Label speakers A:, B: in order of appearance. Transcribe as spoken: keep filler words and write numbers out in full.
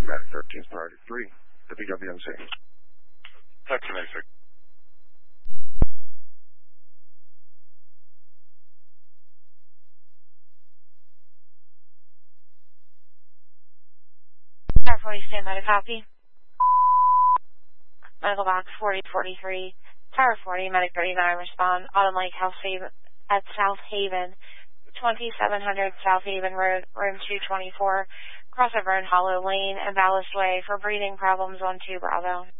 A: Medic thirteen, priority three, the B W M C.
B: Texas Basic.
C: Tower forty, stand by to copy. Medical box forty forty-three. Tower forty, Medic thirty-nine, respond. Autumn Lake House Haven, at South Haven, twenty-seven hundred South Haven Road, room two twenty-four, crossover in Hollow Lane and Ballast Way for breathing problems on two Bravo.